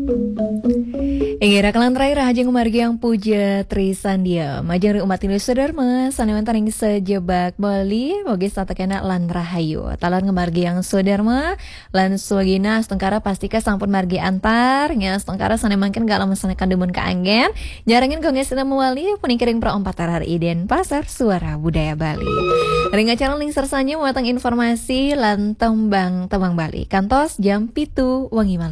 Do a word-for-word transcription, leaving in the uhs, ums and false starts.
Ingira kalan terakhir hajeng margi yang puja Trisandia majeng umat Indonesia Dharma sanewentan yang sejebak Bali moge satakena lan rahayu talan ngemargi yang Sodarma lan swagina setengkara pastika sampun margi antar nya setengkara sanemangken gak lama sanekan demun kaanggen jarangin gonges sina mewali punikiring pro empat tarar iden pasar suara budaya Bali ring acara ling sersanya muatang informasi lan tembang tembang Bali kantos jam pitu wangi mali